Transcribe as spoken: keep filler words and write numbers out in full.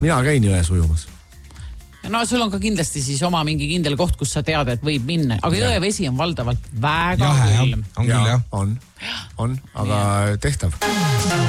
mina käin jões ujumas. No sul on ka kindlasti siis oma mingi kindel koht, kus sa tead, et võib minna. Aga jõevesi on valdavalt väga Jahe, külm. on küll, jah. On, on, aga tehtav.